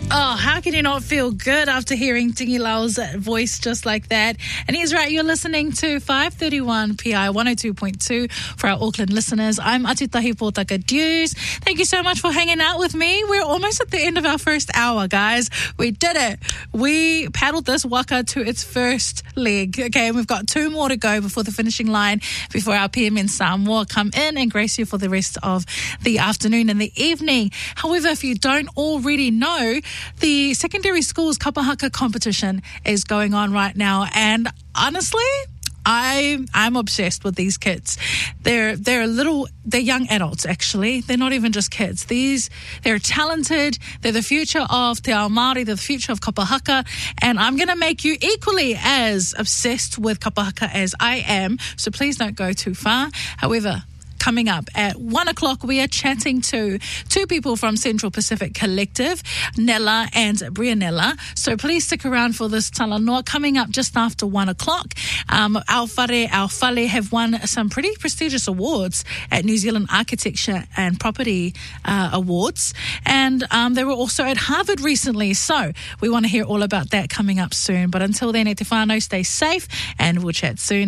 Oh, how can you not feel good after hearing Tingi Lau's voice just like that? And he's right, you're listening to 531 PI 102.2 for our Auckland listeners. I'm Atitahi Potaka Dews. Thank you so much for hanging out with me. We're almost at the end of our first hour, guys. We did it. We paddled this waka to its first leg. Okay, and we've got 2 more to go before the finishing line, before our PM in Samoa come in and grace you for the rest of the afternoon and the evening. However, if you don't already know, the secondary schools kapahaka competition is going on right now, and honestly, I'm obsessed with these kids. They're young adults, actually. They're not even just kids. They're talented. They're the future of Te Ao Māori. They're the future of kapahaka. And I'm going to make you equally as obsessed with kapahaka as I am. So please don't go too far. However, coming up at 1 o'clock, we are chatting to 2 people from Central Pacific Collective, Nella and Brianella. So please stick around for this talanoa. Coming up just after 1 o'clock, our whare have won some pretty prestigious awards at New Zealand Architecture and Property Awards. And they were also at Harvard recently. So we want to hear all about that coming up soon. But until then, e te whānau, stay safe and we'll chat soon.